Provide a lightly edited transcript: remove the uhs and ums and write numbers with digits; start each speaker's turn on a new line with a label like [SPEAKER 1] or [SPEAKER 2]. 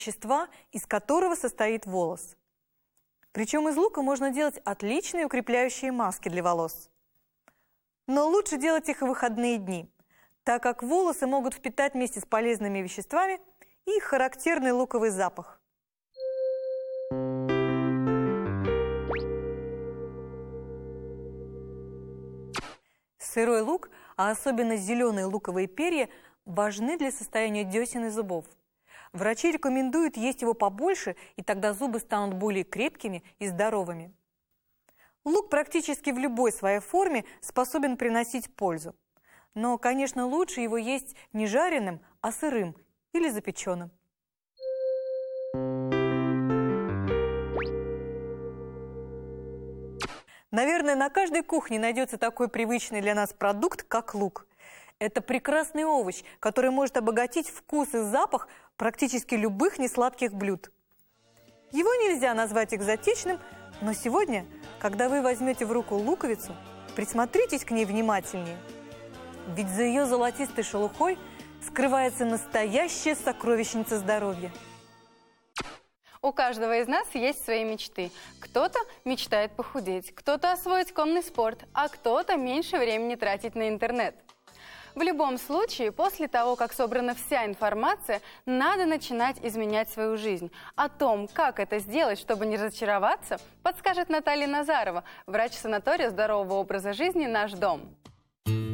[SPEAKER 1] вещества, из которого состоит волос. Причем из лука можно делать отличные укрепляющие маски для волос. Но лучше делать их в выходные дни, так как волосы могут впитать вместе с полезными веществами и характерный луковый запах. Сырой лук, а особенно зеленые луковые перья, важны для состояния десен и зубов. Врачи рекомендуют есть его побольше, и тогда зубы станут более крепкими и здоровыми. Лук практически в любой своей форме способен приносить пользу. Но, конечно, лучше его есть не жареным, а сырым или запеченным. Наверное, на каждой кухне найдется такой привычный для нас продукт, как лук. Это прекрасный овощ, который может обогатить вкус и запах практически любых несладких блюд. Его нельзя назвать экзотичным, но сегодня, когда вы возьмете в руку луковицу, присмотритесь к ней внимательнее. Ведь за ее золотистой шелухой скрывается настоящая сокровищница здоровья.
[SPEAKER 2] У каждого из нас есть свои мечты. Кто-то мечтает похудеть, кто-то освоить конный спорт, а кто-то меньше времени тратить на интернет. В любом случае, после того, как собрана вся информация, надо начинать изменять свою жизнь. О том, как это сделать, чтобы не разочароваться, подскажет Наталья Назарова, врач санатория здорового образа жизни «Наш дом».